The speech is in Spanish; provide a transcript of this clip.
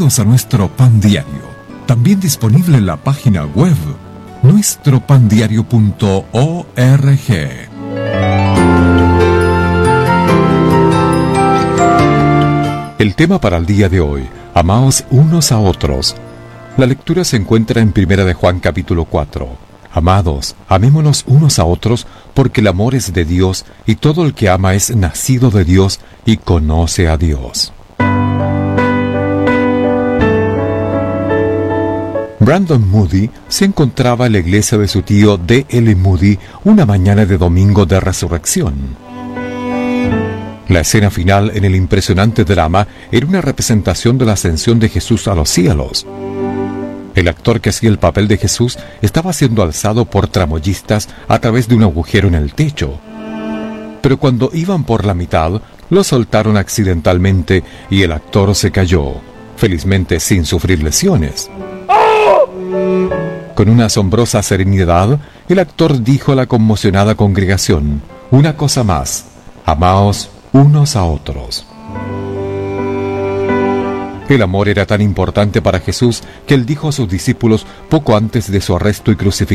Bienvenidos a nuestro Pan Diario, también disponible en la página web nuestropandiario.org. El tema para el día de hoy: amaos unos a otros. La lectura se encuentra en 1 de Juan capítulo 4. Amados, amémonos unos a otros, porque el amor es de Dios, y todo el que ama es nacido de Dios y conoce a Dios. Brandon Moody se encontraba en la iglesia de su tío D.L. Moody una mañana de domingo de resurrección. La escena final en el impresionante drama era una representación de la ascensión de Jesús a los cielos. El actor que hacía el papel de Jesús estaba siendo alzado por tramoyistas a través de un agujero en el techo. Pero cuando iban por la mitad, lo soltaron accidentalmente y el actor se cayó, felizmente sin sufrir lesiones. Con una asombrosa serenidad, el actor dijo a la conmocionada congregación: una cosa más, amaos unos a otros. El amor era tan importante para Jesús que él dijo a sus discípulos poco antes de su arresto y crucifixión: